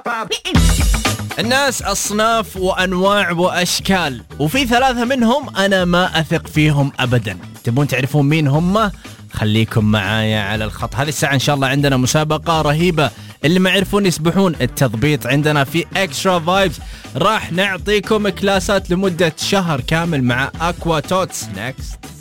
الناس أصناف وأنواع وأشكال، وفي 3 منهم أنا ما أثق فيهم أبدا. تبون تعرفون مين هم؟ خليكم معايا على الخط. هذه الساعة إن شاء الله عندنا مسابقة رهيبة، اللي ما يعرفون يسبحون التضبيط عندنا في إكسترا فايبز. راح نعطيكم كلاسات لمدة شهر كامل مع أكوا توتس. نيكست.